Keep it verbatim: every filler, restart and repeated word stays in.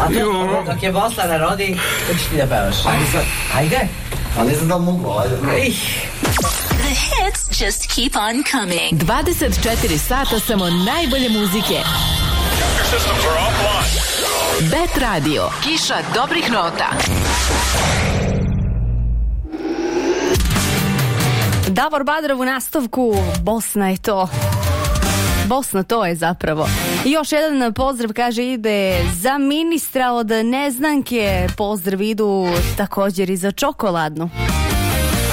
A to, dok je Bosna narodi, to ćeš ti da pevaš. Ajde sad. Ajde. A ne znam da mogu, ajde. The hits just keep on coming. dvadeset četiri sata samo najbolje muzike. Bet Radio, kiša dobrih nota. Davor Badrov u nastavku, Bosna je to. Bosna to je zapravo. I još jedan pozdrav, kaže, ide za ministra od Neznanke. Pozdrav idu također i za čokoladnu.